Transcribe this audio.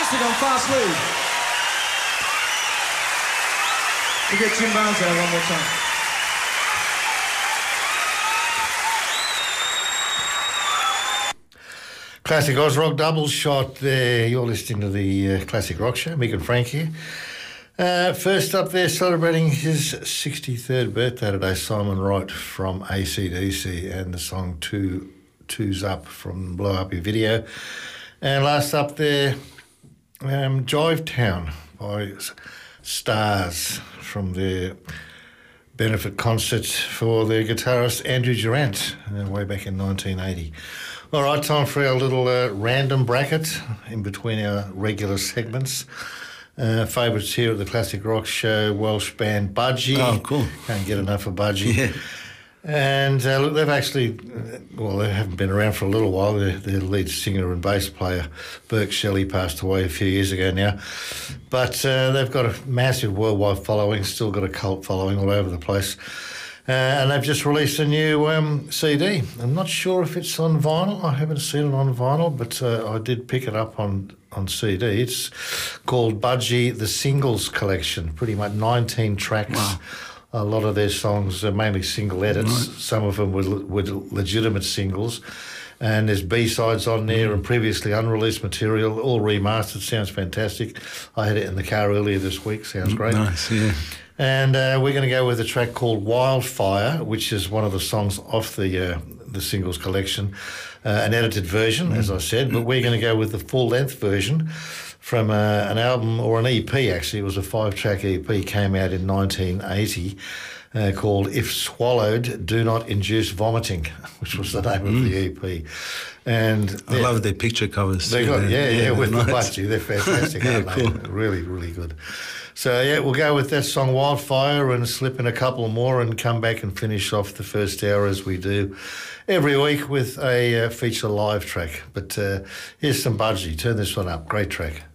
Classic on Fast Lead. We'll get Jim Barnes out one more time. Classic Oz Rock double shot there. You're listening to the Classic Rock Show. Mick and Frank here. First up there, celebrating his 63rd birthday today, Simon Wright from AC/DC, and the song Two's Up from Blow Up Your Video. And last up there, Jive Town by Stars from their benefit concert for their guitarist Andrew Durant way back in 1980. All right, time for our little random bracket in between our regular segments. Favourites here at the Classic Rock Show, Welsh band Budgie. Oh, cool. Can't get enough of Budgie. Yeah. And look, they've actually, they haven't been around for a little while. Their lead singer and bass player, Burke Shelley, passed away a few years ago now. But they've got a massive worldwide following, still got a cult following all over the place. And they've just released a new CD. I'm not sure if it's on vinyl. I haven't seen it on vinyl, but I did pick it up on CD. It's called Budgie, the Singles Collection. Pretty much 19 tracks. Wow. A lot of their songs are mainly single edits. Right. Some of them were legitimate singles. And there's B-sides on there and previously unreleased material, all remastered. Sounds fantastic. I had it in the car earlier this week. Sounds great. Nice, yeah. And we're going to go with a track called Wildfire, which is one of the songs off the singles collection, an edited version, as I said, but we're going to go with the full-length version from an album, or an EP actually. It was a 5-track EP, came out in 1980, called If Swallowed, Do Not Induce Vomiting, which was the name of the EP. And I love their picture covers. They got, with nice. the Budgie. They're fantastic, Yeah, aren't they? cool. Really, really good. So, yeah, we'll go with that song Wildfire and slip in a couple more and come back and finish off the first hour as we do every week with a feature live track. But here's some Budgie. Turn this one up. Great track.